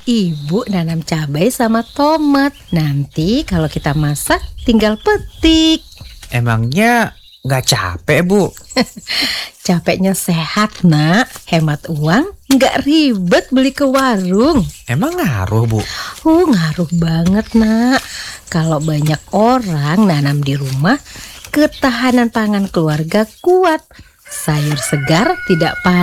Ibu nanam cabai sama tomat. Nanti kalau kita masak tinggal petik. Emangnya nggak capek, Bu? Capeknya sehat, Nak. Hemat uang, nggak ribet beli ke warung. Emang ngaruh, Bu? Ngaruh banget, Nak. Kalau banyak orang nanam di rumah, ketahanan pangan keluarga kuat. Sayur segar tidak panas.